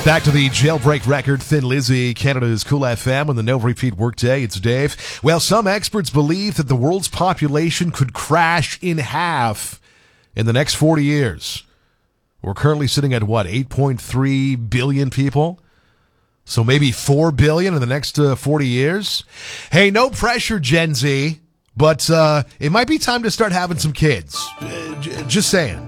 Back to the jailbreak record, Thin Lizzy, Canada's Cool FM on the No Repeat Workday. It's Dave. Well, some experts believe that the world's population could crash in half in the next 40 years. We're currently sitting at, 8.3 billion people? So maybe 4 billion in the next 40 years? Hey, no pressure, Gen Z, but it might be time to start having some kids. Just saying.